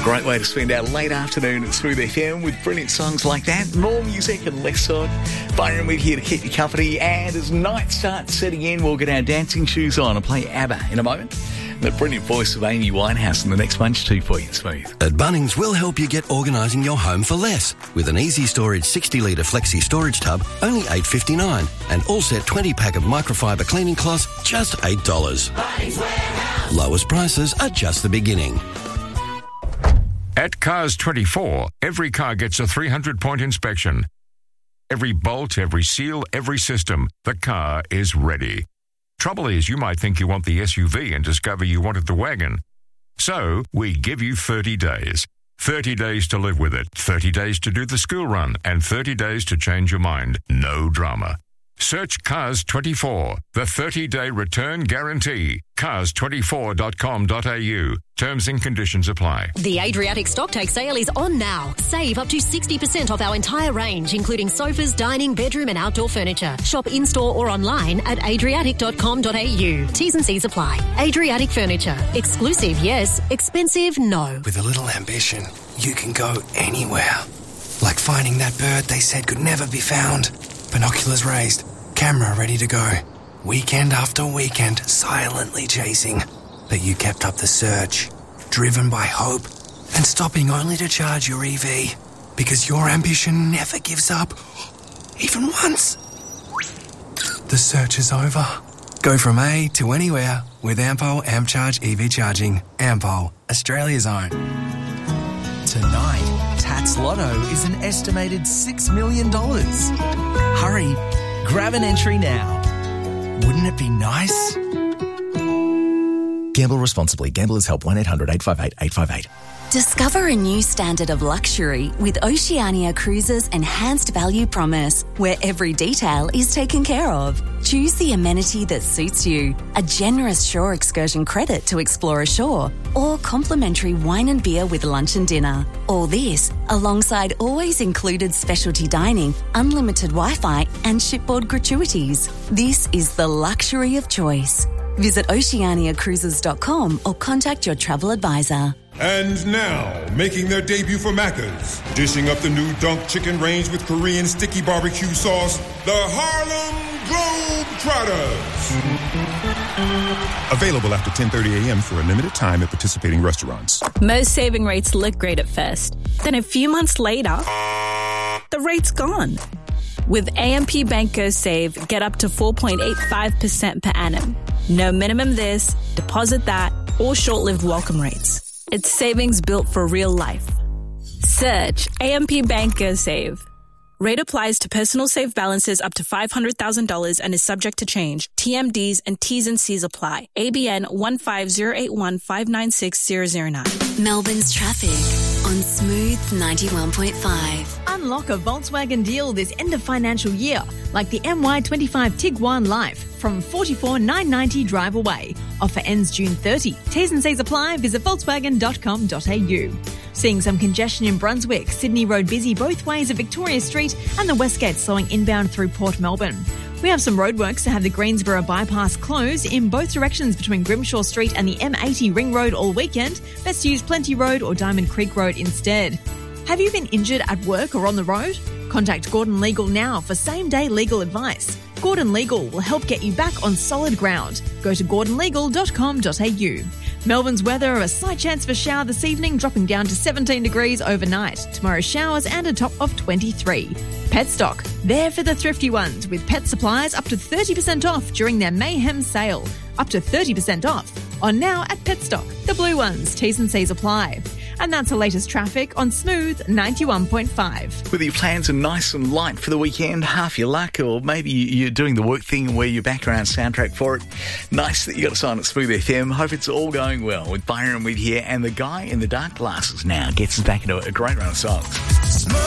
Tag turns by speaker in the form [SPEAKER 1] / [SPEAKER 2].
[SPEAKER 1] Great way to spend our late afternoon at Smooth FM with brilliant songs like that. More music and less talk. Byron Weed here to keep you company. And as night starts setting in, we'll get our dancing shoes on and play ABBA in a moment. The brilliant voice of Amy Winehouse in the next bunch too for you, Smooth.
[SPEAKER 2] At Bunnings, we'll help you get organising your home for less. With an easy storage 60-litre flexi storage tub, only $8.59. And all set 20-pack of microfiber cleaning cloths, just $8.
[SPEAKER 3] Bunnings Warehouse.
[SPEAKER 2] Lowest prices are just the beginning.
[SPEAKER 4] At Cars 24, every car gets a 300-point inspection. Every bolt, every seal, every system, the car is ready. Trouble is, you might think you want the SUV and discover you wanted the wagon. So, we give you 30 days. 30 days to live with it, 30 days to do the school run, and 30 days to change your mind. No drama. Search Cars 24, the 30-day return guarantee. Cars24.com.au. Terms and conditions apply.
[SPEAKER 5] The Adriatic Stocktake sale is on now. Save up to 60% off our entire range, including sofas, dining, bedroom and outdoor furniture. Shop in-store or online at adriatic.com.au. T's and C's apply. Adriatic Furniture. Exclusive, yes. Expensive, no.
[SPEAKER 6] With a little ambition, you can go anywhere. Like finding that bird they said could never be found. Binoculars raised, camera ready to go. Weekend after weekend, silently chasing. But you kept up the search, driven by hope, and stopping only to charge your EV. Because your ambition never gives up, even once. The search is over. Go from A to anywhere with Ampol AmpCharge EV charging. Ampol, Australia's own.
[SPEAKER 7] Tonight, Tats Lotto is an estimated $6 million. Hurry, grab an entry now. Wouldn't it be nice?
[SPEAKER 8] Gamble responsibly. Gamblers Help 1-800-858-858.
[SPEAKER 9] Discover a new standard of luxury with Oceania Cruises' Enhanced Value Promise, where every detail is taken care of. Choose the amenity that suits you. A generous shore excursion credit to explore ashore, or complimentary wine and beer with lunch and dinner. All this alongside always included specialty dining, unlimited Wi-Fi and shipboard gratuities. This is the luxury of choice. Visit oceaniacruises.com or contact your travel advisor.
[SPEAKER 10] And now, making their debut for Macca's, dishing up the new Dunk Chicken range with Korean sticky barbecue sauce, the Harlem Globetrotters. Available after 10:30 a.m. for a limited time at participating restaurants.
[SPEAKER 11] Most saving rates look great at first. Then a few months later, the rate's gone. With AMP Bank Go Save, get up to 4.85% per annum. No minimum this, deposit that, or short-lived welcome rates. It's savings built for real life. Search AMP Bank Go Save. Rate applies to personal save balances up to $500,000 and is subject to change. TMDs and T's and C's apply. ABN 15081596009.
[SPEAKER 9] Melbourne's traffic on Smooth 91.5.
[SPEAKER 12] Unlock a Volkswagen deal this end of financial year, like the MY25 Tiguan Life from $44,990 drive away. Offer ends June 30. T's and C's apply. Visit volkswagen.com.au. Seeing some congestion in Brunswick, Sydney Road busy both ways of Victoria Street and the West Gate slowing inbound through Port Melbourne. We have some roadworks to have the Greensboro bypass closed in both directions between Grimshaw Street and the M80 Ring Road all weekend. Best to use Plenty Road or Diamond Creek Road instead. Have you been injured at work or on the road? Contact Gordon Legal now for same-day legal advice. Gordon Legal will help get you back on solid ground. Go to gordonlegal.com.au. Melbourne's weather, a slight chance for shower this evening, dropping down to 17 degrees overnight. Tomorrow showers and a top of 23. Petstock, there for the thrifty ones, with pet supplies up to 30% off during their Mayhem sale. Up to 30% off. On now at Petstock. The blue ones, T's and C's apply. And that's the latest traffic on Smooth 91.5.
[SPEAKER 1] Whether your plans are nice and light for the weekend, half your luck, or maybe you're doing the work thing where your background soundtrack for it, nice that you got a sign at Smooth FM. Hope it's all going well with Byron Weed here, and the guy in the dark glasses now gets us back into a great run of songs.